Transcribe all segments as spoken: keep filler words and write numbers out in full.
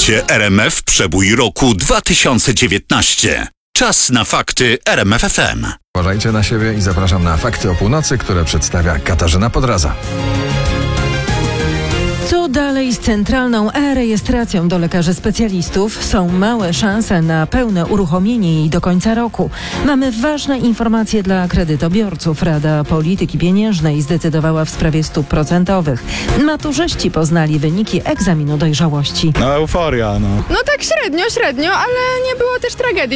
Słuchacie R M F Przebój roku dwa tysiące dziewiętnaście. Czas na fakty R M F F M. Uważajcie na siebie i zapraszam na Fakty o północy, które przedstawia Katarzyna Podraza. Co dalej z centralną e-rejestracją do lekarzy specjalistów? Są małe szanse na pełne uruchomienie jej do końca roku. Mamy ważne informacje dla kredytobiorców. Rada Polityki Pieniężnej zdecydowała w sprawie stóp procentowych. Maturzyści poznali wyniki egzaminu dojrzałości. No euforia, no. No tak średnio, średnio, ale nie było też tragedii.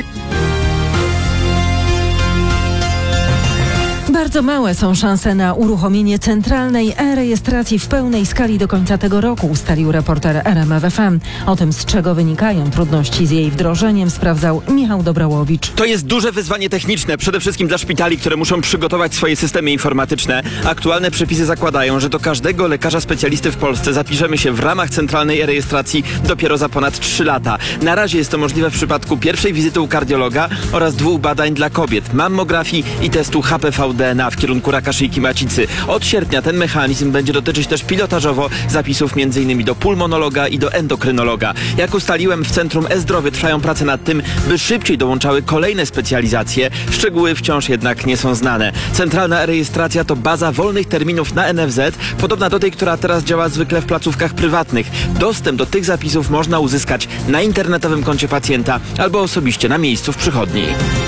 Bardzo małe są szanse na uruchomienie centralnej e-rejestracji w pełnej skali do końca tego roku, ustalił reporter R M F F M. O tym, z czego wynikają trudności z jej wdrożeniem, sprawdzał Michał Dobrałowicz. To jest duże wyzwanie techniczne, przede wszystkim dla szpitali, które muszą przygotować swoje systemy informatyczne. Aktualne przepisy zakładają, że do każdego lekarza specjalisty w Polsce zapiszemy się w ramach centralnej e-rejestracji dopiero za ponad trzy lata. Na razie jest to możliwe w przypadku pierwszej wizyty u kardiologa oraz dwóch badań dla kobiet, mammografii i testu H P V D N A w kierunku raka szyjki macicy. Od sierpnia ten mechanizm będzie dotyczyć też pilotażowo zapisów m.in. do pulmonologa i do endokrynologa. Jak ustaliłem, w Centrum E-Zdrowie trwają prace nad tym, by szybciej dołączały kolejne specjalizacje. Szczegóły wciąż jednak nie są znane. Centralna rejestracja to baza wolnych terminów na N F Z, podobna do tej, która teraz działa zwykle w placówkach prywatnych. Dostęp do tych zapisów można uzyskać na internetowym koncie pacjenta albo osobiście na miejscu w przychodni.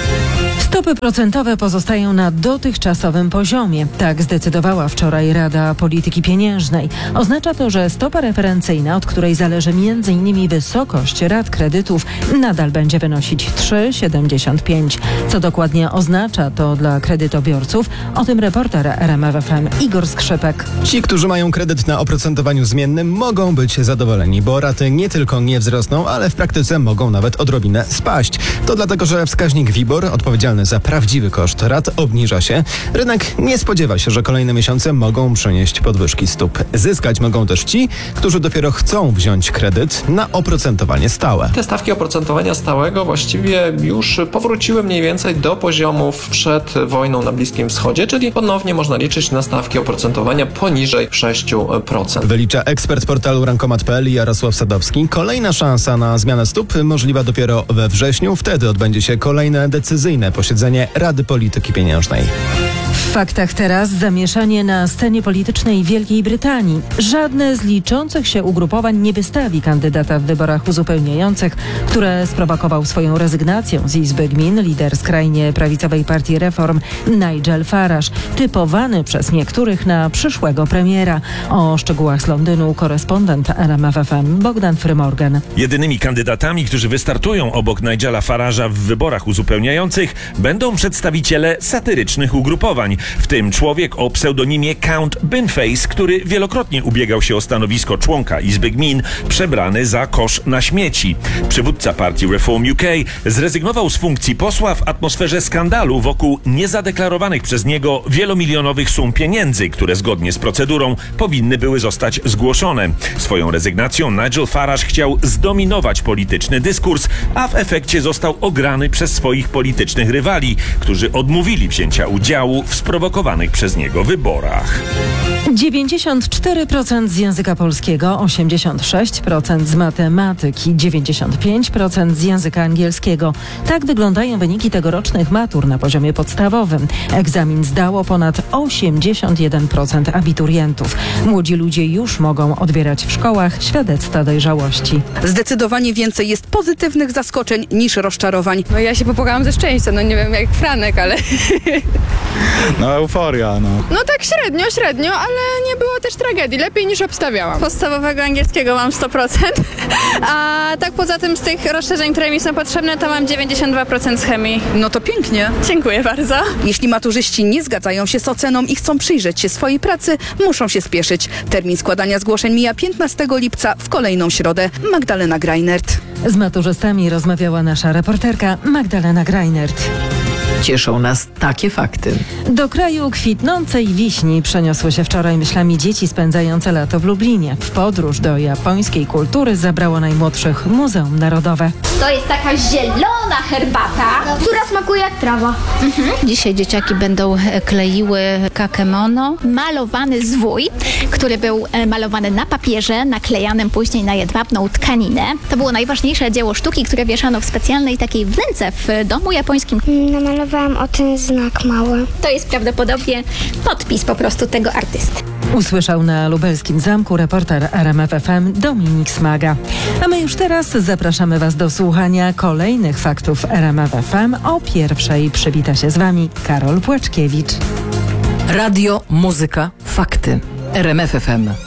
Stopy procentowe pozostają na dotychczasowym poziomie. Tak zdecydowała wczoraj Rada Polityki Pieniężnej. Oznacza to, że stopa referencyjna, od której zależy między innymi wysokość rat kredytów, nadal będzie wynosić trzy przecinek siedemdziesiąt pięć. Co dokładnie oznacza to dla kredytobiorców? O tym reporter R M F F M Igor Skrzypek. Ci, którzy mają kredyt na oprocentowaniu zmiennym, mogą być zadowoleni, bo raty nie tylko nie wzrosną, ale w praktyce mogą nawet odrobinę spaść. To dlatego, że wskaźnik WIBOR, odpowiedzialny za prawdziwy koszt rat, obniża się. Rynek nie spodziewa się, że kolejne miesiące mogą przynieść podwyżki stóp. Zyskać mogą też ci, którzy dopiero chcą wziąć kredyt na oprocentowanie stałe. Te stawki oprocentowania stałego właściwie już powróciły mniej więcej do poziomów przed wojną na Bliskim Wschodzie, czyli ponownie można liczyć na stawki oprocentowania poniżej sześć procent. Wylicza ekspert portalu rankomat kropka p l Jarosław Sadowski. Kolejna szansa na zmianę stóp możliwa dopiero we wrześniu. Wtedy odbędzie się kolejne decyzyjne posiedzenie Rady Polityki Pieniężnej. W faktach teraz zamieszanie na scenie politycznej Wielkiej Brytanii. Żadne z liczących się ugrupowań nie wystawi kandydata w wyborach uzupełniających, które sprowokował swoją rezygnacją z Izby Gmin lider skrajnie prawicowej partii Reform Nigel Farage, typowany przez niektórych na przyszłego premiera. O szczegółach z Londynu korespondent R M F F M Bogdan Frymorgan. Jedynymi kandydatami, którzy wystartują obok Nigela Farage'a w wyborach uzupełniających, będą przedstawiciele satyrycznych ugrupowań, w tym człowiek o pseudonimie Count Binface, który wielokrotnie ubiegał się o stanowisko członka Izby Gmin, przebrany za kosz na śmieci. Przywódca partii Reform U K zrezygnował z funkcji posła w atmosferze skandalu wokół niezadeklarowanych przez niego wielomilionowych sum pieniędzy, które zgodnie z procedurą powinny były zostać zgłoszone. Swoją rezygnacją Nigel Farage chciał zdominować polityczny dyskurs, a w efekcie został ograny przez swoich politycznych rywali, którzy odmówili wzięcia udziału w sprowokowanych przez niego wyborach. dziewięćdziesiąt cztery procent z języka polskiego, osiemdziesiąt sześć procent z matematyki, dziewięćdziesiąt pięć procent z języka angielskiego. Tak wyglądają wyniki tegorocznych matur na poziomie podstawowym. Egzamin zdało ponad osiemdziesiąt jeden procent abiturientów. Młodzi ludzie już mogą odbierać w szkołach świadectwa dojrzałości. Zdecydowanie więcej jest pozytywnych zaskoczeń niż rozczarowań. No ja się popłakałam ze szczęścia, no nie wiem jak Franek, ale... No euforia, no. No tak średnio, średnio, ale nie było też tragedii. Lepiej niż obstawiałam. Podstawowego angielskiego mam sto procent, a tak poza tym z tych rozszerzeń, które mi są potrzebne, to mam dziewięćdziesiąt dwa procent z chemii. No to pięknie. Dziękuję bardzo. Jeśli maturzyści nie zgadzają się z oceną i chcą przyjrzeć się swojej pracy, muszą się spieszyć. Termin składania zgłoszeń mija piętnastego lipca w kolejną środę. Magdalena Greinert. Z maturzystami rozmawiała nasza reporterka Magdalena Greinert. Cieszą nas takie fakty. Do kraju kwitnącej wiśni przeniosły się wczoraj myślami dzieci spędzające lato w Lublinie. W podróż do japońskiej kultury zabrało najmłodszych Muzeum Narodowe. To jest taka zielona herbata, która smakuje jak trawa. Mhm. Dzisiaj dzieciaki będą kleiły kakemono. Malowany zwój, który był malowany na papierze, naklejanym później na jedwabną tkaninę. To było najważniejsze dzieło sztuki, które wieszano w specjalnej takiej wnęce w domu japońskim. Namalowałam o ten znak mały. To jest prawdopodobnie podpis po prostu tego artysty. Usłyszał na lubelskim zamku reporter R M F F M Dominik Smaga. A my już teraz zapraszamy Was do słuchania kolejnych faktów R M F F M. O pierwszej przywita się z Wami Karol Płaczkiewicz. Radio, muzyka, fakty. R M F F M.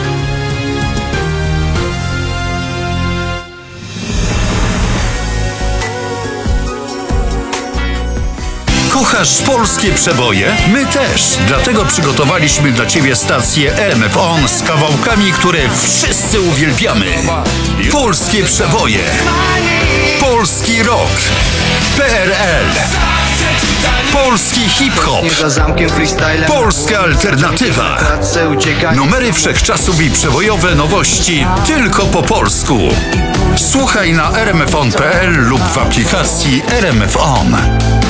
Kochasz polskie przeboje? My też. Dlatego przygotowaliśmy dla Ciebie stację R M F On z kawałkami, które wszyscy uwielbiamy. Polskie przeboje. Polski rock. P R L. Polski hip-hop. Polska alternatywa. Numery wszechczasów i przebojowe nowości tylko po polsku. Słuchaj na r m f on kropka p l lub w aplikacji R M F On.